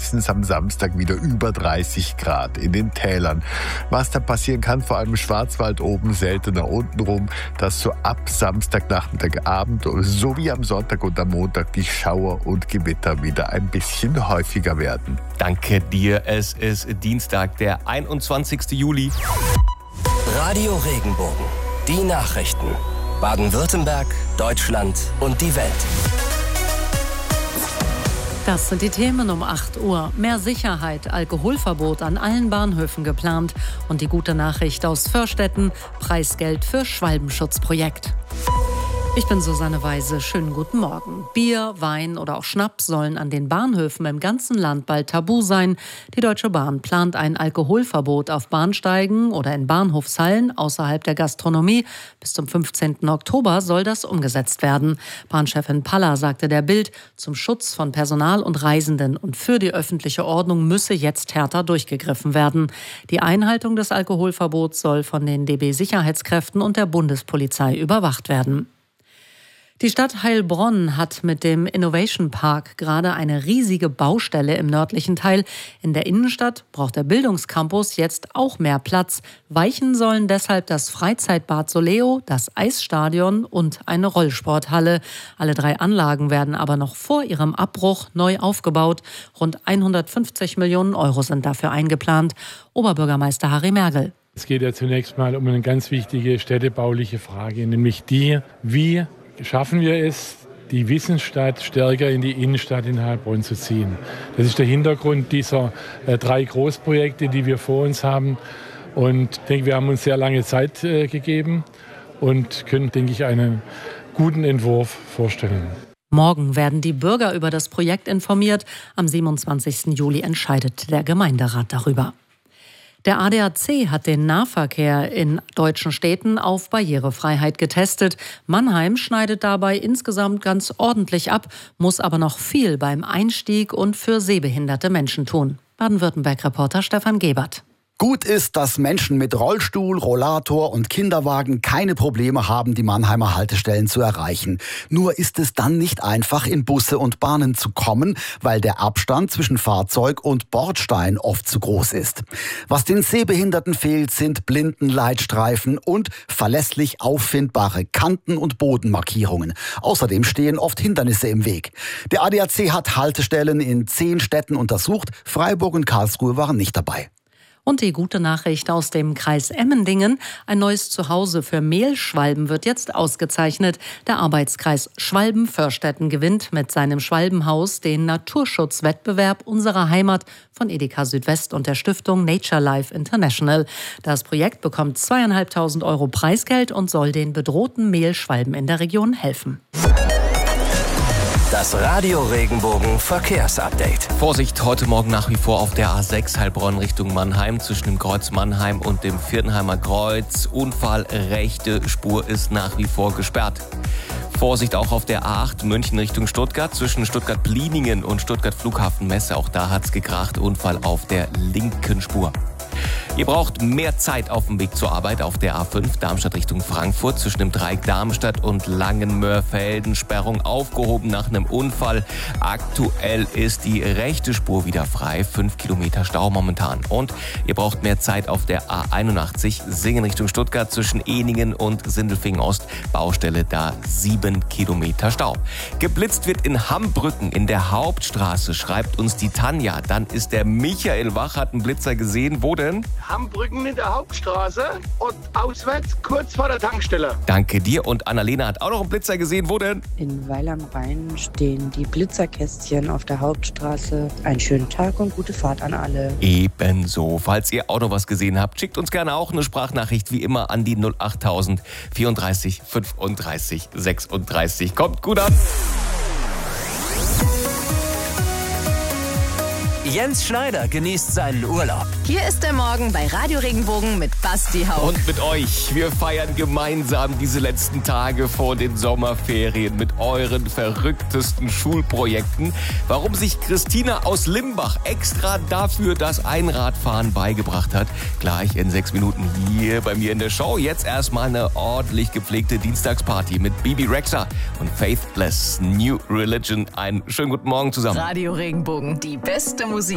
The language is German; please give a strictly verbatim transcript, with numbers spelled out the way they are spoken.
spätestens am Samstag wieder über dreißig Grad in den Tälern. Was da passieren kann, vor allem im Schwarzwald oben, seltener untenrum, dass so ab Samstagnachmittag, Abend sowie am Sonntag und am Montag die Schauer und Gewitter wieder ein bisschen häufiger werden. Danke dir. Es ist Dienstag, der einundzwanzigsten Juli. Radio Regenbogen. Die Nachrichten. Baden-Württemberg, Deutschland und die Welt. Das sind die Themen um acht Uhr. Mehr Sicherheit, Alkoholverbot an allen Bahnhöfen geplant. Und die gute Nachricht aus Förstetten, Preisgeld für Schwalbenschutzprojekt. Ich bin Susanne Weise. Schönen guten Morgen. Bier, Wein oder auch Schnaps sollen an den Bahnhöfen im ganzen Land bald tabu sein. Die Deutsche Bahn plant ein Alkoholverbot auf Bahnsteigen oder in Bahnhofshallen außerhalb der Gastronomie. Bis zum fünfzehnten Oktober soll das umgesetzt werden. Bahnchefin Paller sagte der Bild, zum Schutz von Personal und Reisenden und für die öffentliche Ordnung müsse jetzt härter durchgegriffen werden. Die Einhaltung des Alkoholverbots soll von den D B-Sicherheitskräften und der Bundespolizei überwacht werden. Die Stadt Heilbronn hat mit dem Innovation Park gerade eine riesige Baustelle im nördlichen Teil. In der Innenstadt braucht der Bildungscampus jetzt auch mehr Platz. Weichen sollen deshalb das Freizeitbad Soleo, das Eisstadion und eine Rollsporthalle. Alle drei Anlagen werden aber noch vor ihrem Abbruch neu aufgebaut. Rund hundertfünfzig Millionen Euro sind dafür eingeplant. Oberbürgermeister Harry Mergel. Es geht ja zunächst mal um eine ganz wichtige städtebauliche Frage, nämlich die, wie schaffen wir es, die Wissensstadt stärker in die Innenstadt in Heilbronn zu ziehen. Das ist der Hintergrund dieser äh, drei Großprojekte, die wir vor uns haben. Und ich denke, wir haben uns sehr lange Zeit äh, gegeben und können, denke ich, einen guten Entwurf vorstellen. Morgen werden die Bürger über das Projekt informiert. Am siebenundzwanzigsten Juli entscheidet der Gemeinderat darüber. Der A D A C hat den Nahverkehr in deutschen Städten auf Barrierefreiheit getestet. Mannheim schneidet dabei insgesamt ganz ordentlich ab, muss aber noch viel beim Einstieg und für sehbehinderte Menschen tun. Baden-Württemberg-Reporter Stefan Gebert. Gut ist, dass Menschen mit Rollstuhl, Rollator und Kinderwagen keine Probleme haben, die Mannheimer Haltestellen zu erreichen. Nur ist es dann nicht einfach, in Busse und Bahnen zu kommen, weil der Abstand zwischen Fahrzeug und Bordstein oft zu groß ist. Was den Sehbehinderten fehlt, sind Blindenleitstreifen und verlässlich auffindbare Kanten- und Bodenmarkierungen. Außerdem stehen oft Hindernisse im Weg. Der A D A C hat Haltestellen in zehn Städten untersucht. Freiburg und Karlsruhe waren nicht dabei. Und die gute Nachricht aus dem Kreis Emmendingen. Ein neues Zuhause für Mehlschwalben wird jetzt ausgezeichnet. Der Arbeitskreis Schwalben-Förstetten gewinnt mit seinem Schwalbenhaus den Naturschutzwettbewerb unserer Heimat von Edeka Südwest und der Stiftung Nature Life International. Das Projekt bekommt zweieinhalbtausend Euro Preisgeld und soll den bedrohten Mehlschwalben in der Region helfen. Das Radio Regenbogen Verkehrsupdate. Vorsicht, heute Morgen nach wie vor auf der A sechs Heilbronn Richtung Mannheim zwischen dem Kreuz Mannheim und dem Viertenheimer Kreuz. Unfall, rechte Spur ist nach wie vor gesperrt. Vorsicht auch auf der A acht München Richtung Stuttgart zwischen Stuttgart-Pliningen und Stuttgart Flughafen Messe. Auch da hat's gekracht. Unfall auf der linken Spur. Ihr braucht mehr Zeit auf dem Weg zur Arbeit auf der A fünf Darmstadt Richtung Frankfurt zwischen dem Dreieck Darmstadt und Langenmörfelden. Sperrung aufgehoben nach einem Unfall. Aktuell ist die rechte Spur wieder frei. Fünf Kilometer Stau momentan. Und ihr braucht mehr Zeit auf der A einundachtzig Singen Richtung Stuttgart zwischen Eningen und Sindelfingen Ost. Baustelle da sieben Kilometer Stau. Geblitzt wird in Hambrücken in der Hauptstraße, schreibt uns die Tanja. Dann ist der Michael Wach, hat einen Blitzer gesehen. Wo denn? Hambrücken in der Hauptstraße und auswärts kurz vor der Tankstelle. Danke dir. Und Annalena hat auch noch einen Blitzer gesehen. Wo denn? In Weil am Rhein stehen die Blitzerkästchen auf der Hauptstraße. Einen schönen Tag und gute Fahrt an alle. Ebenso. Falls ihr auch noch was gesehen habt, schickt uns gerne auch eine Sprachnachricht wie immer an die null achttausend vierunddreißig fünfunddreißig sechsunddreißig. Kommt gut an. Jens Schneider genießt seinen Urlaub. Hier ist der Morgen bei Radio Regenbogen mit Basti Hauch. Und mit euch. Wir feiern gemeinsam diese letzten Tage vor den Sommerferien mit euren verrücktesten Schulprojekten. Warum sich Christina aus Limbach extra dafür das Einradfahren beigebracht hat, gleich in sechs Minuten hier bei mir in der Show. Jetzt erstmal eine ordentlich gepflegte Dienstagsparty mit Bibi Rexha und Faithless New Religion. Einen schönen guten Morgen zusammen. Radio Regenbogen, die beste Musik